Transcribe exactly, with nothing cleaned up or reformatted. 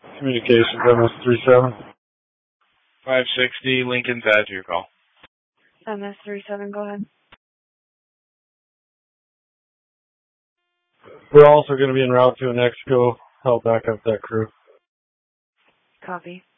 Communications, M S three seven. five sixty, Lincoln's add to your call. M S three seven, go ahead. We're also going to be en route to Mexico. Help back up that crew. Copy.